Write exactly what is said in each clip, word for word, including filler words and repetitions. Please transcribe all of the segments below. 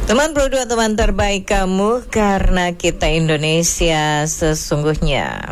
Teman Pro dua, teman terbaik kamu, karena kita Indonesia sesungguhnya.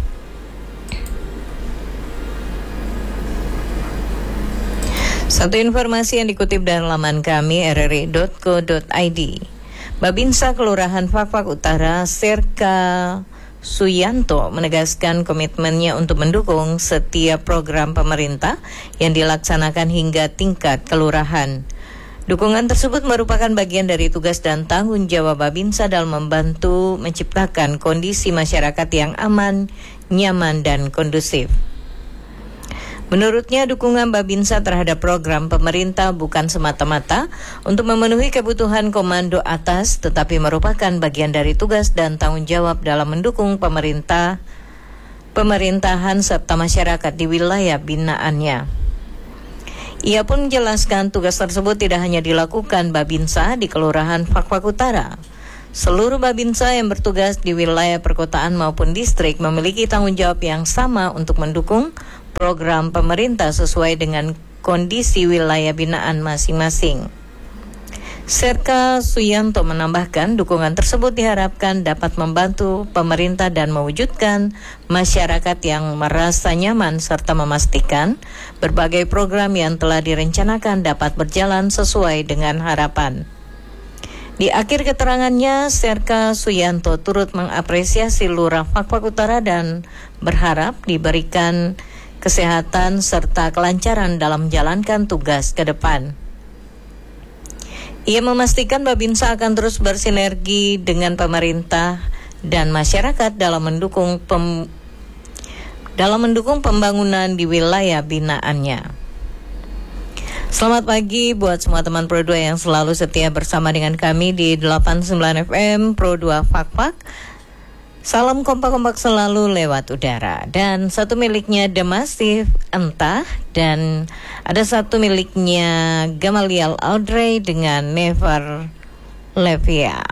Satu informasi yang dikutip dari laman kami r r i dot co dot i d. Babinsa Kelurahan Fakfak Utara, Serka Suyanto, menegaskan komitmennya untuk mendukung setiap program pemerintah yang dilaksanakan hingga tingkat kelurahan. Dukungan tersebut merupakan bagian dari tugas dan tanggung jawab Babinsa dalam membantu menciptakan kondisi masyarakat yang aman, nyaman, dan kondusif. Menurutnya, dukungan Babinsa terhadap program pemerintah bukan semata-mata untuk memenuhi kebutuhan komando atas, tetapi merupakan bagian dari tugas dan tanggung jawab dalam mendukung pemerintah, pemerintahan serta masyarakat di wilayah binaannya. Ia pun menjelaskan tugas tersebut tidak hanya dilakukan Babinsa di Kelurahan Fakfak Utara. Seluruh Babinsa yang bertugas di wilayah perkotaan maupun distrik memiliki tanggung jawab yang sama untuk mendukung program pemerintah sesuai dengan kondisi wilayah binaan masing-masing. Serka Suyanto menambahkan, dukungan tersebut diharapkan dapat membantu pemerintah dan mewujudkan masyarakat yang merasa nyaman serta memastikan berbagai program yang telah direncanakan dapat berjalan sesuai dengan harapan. Di akhir keterangannya, Serka Suyanto turut mengapresiasi Lurah Fakfak Utara dan berharap diberikan kesehatan serta kelancaran dalam menjalankan tugas ke depan. Ia memastikan Babinsa akan terus bersinergi dengan pemerintah dan masyarakat dalam mendukung pem, dalam mendukung pembangunan di wilayah binaannya. Selamat pagi buat semua teman Pro dua yang selalu setia bersama dengan kami di delapan puluh sembilan F M Pro dua Fakfak. Salam kompak-kompak selalu lewat udara. Dan satu miliknya The Massive, Entah. Dan ada satu miliknya Gamaliel Audrey dengan Never Levia.